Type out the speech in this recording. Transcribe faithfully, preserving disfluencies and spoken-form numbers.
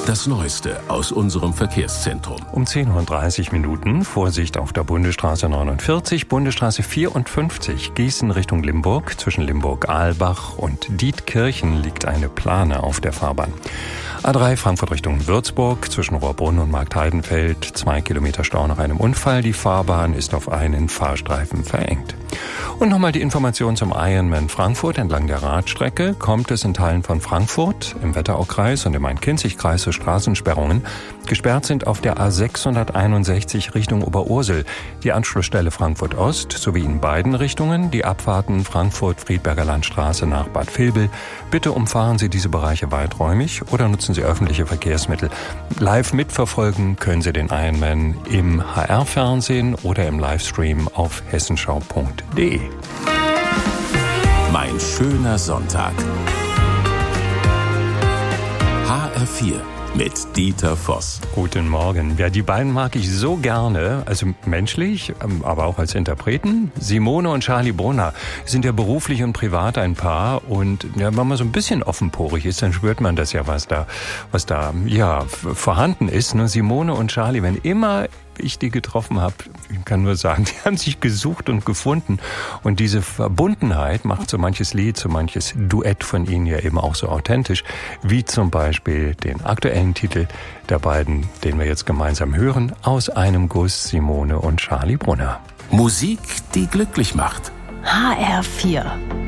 Das Neueste aus unserem Verkehrszentrum. Um zehn Uhr dreißig Minuten, Vorsicht auf der Bundesstraße neunundvierzig, Bundesstraße vierundfünfzig, Gießen Richtung Limburg. Zwischen Limburg-Ahlbach und Dietkirchen liegt eine Plane auf der Fahrbahn. A drei Frankfurt Richtung Würzburg, zwischen Rohrbrunn und Marktheidenfeld, zwei Kilometer Stau nach einem Unfall. Die Fahrbahn ist auf einen Fahrstreifen verengt. Und nochmal die Information zum Ironman Frankfurt. Entlang der Radstrecke kommt es in Teilen von Frankfurt, im Wetteraukreis und im Main-Kinzig-Kreis zu Straßensperrungen. Gesperrt sind auf der A sechshunderteinundsechzig Richtung Oberursel die Anschlussstelle Frankfurt Ost sowie in beiden Richtungen die Abfahrten Frankfurt-Friedberger Landstraße nach Bad Vilbel. Bitte umfahren Sie diese Bereiche weiträumig oder nutzen Sie öffentliche Verkehrsmittel. Live mitverfolgen können Sie den Ironman im H R-Fernsehen oder im Livestream auf hessenschau punkt de. Mein schöner Sonntag. H R vier mit Dieter Voss. Guten Morgen. Ja, die beiden mag ich so gerne, also menschlich, aber auch als Interpreten. Simone und Charlie Brunner sind ja beruflich und privat ein Paar und ja, wenn man so ein bisschen offenporig ist, dann spürt man das ja, was da, was da ja vorhanden ist. Ne? Simone und Charlie, wenn immer ich die getroffen habe, ich kann nur sagen, die haben sich gesucht und gefunden. Und diese Verbundenheit macht so manches Lied, so manches Duett von ihnen ja eben auch so authentisch, wie zum Beispiel den aktuellen Titel der beiden, den wir jetzt gemeinsam hören, Aus einem Guss, Simone und Charlie Brunner. Musik, die glücklich macht. H R vier